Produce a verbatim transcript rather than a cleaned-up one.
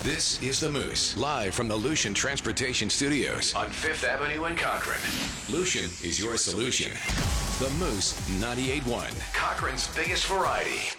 This is The Moose, live from the Lucian Transportation Studios on Fifth Avenue in Cochrane. Lucian is your solution. The Moose ninety-eight point one, Cochrane's biggest variety.